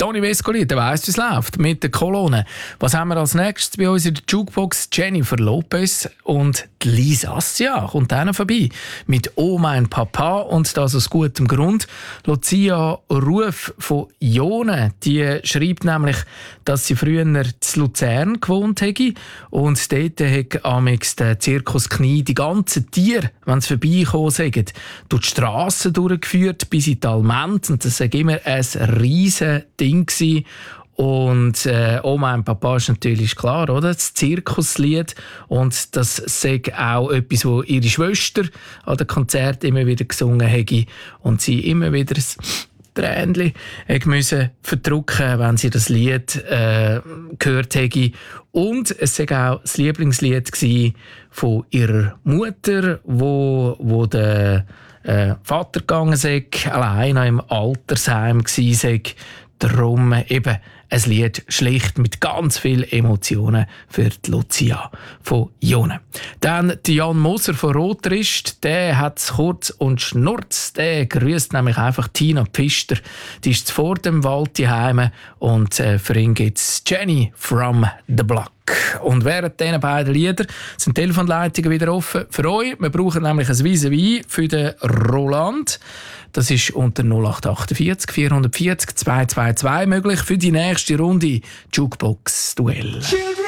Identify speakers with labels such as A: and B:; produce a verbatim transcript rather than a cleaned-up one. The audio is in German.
A: Johnny Vescoli, der weiss, wie es läuft mit der Kolonne. Was haben wir als nächstes bei uns in der Jukebox? Jennifer Lopez und Lisa Assia kommt dann vorbei mit «Oh mein Papa» und das aus gutem Grund. Lucia Ruf von Jone, die schreibt nämlich, dass sie früher in Luzern gewohnt hätte und dort hat amix der Zirkus Knie die ganzen Tiere, wenn sie vorbeikommen sind, durch die Strassen durchgeführt bis in die Alment und das war immer ein riesen Ding gewesen. Und äh, «Oh mein Papa» ist natürlich klar, oder? Das Zirkuslied. Und das sei auch etwas, wo ihre Schwester an den Konzerten immer wieder gesungen hätte. Und sie immer wieder ein Tränchen müssen verdrücken, wenn sie das Lied äh, gehört hätte. Und es war auch das Lieblingslied von ihrer Mutter, wo, wo der äh, Vater gegangen ist, allein im Altersheim war. Darum eben ein Lied schlicht mit ganz vielen Emotionen für die Lucia von Jone. Dann die Jan Moser von Rotrist, der hat es kurz und schnurz. Der grüßt nämlich einfach Tina Pfister. Die ist vor dem Wald daheim und äh, für ihn gibt es Jenny from the Block. Und während diesen beiden Lieder sind die Telefonleitungen wieder offen für euch. Wir brauchen nämlich ein Vis-à-vis für den Roland. Das ist unter null acht achtundvierzig vierhundertvierzig zweihundertzweiundzwanzig möglich für die nächste Runde Jukebox Duell. Children.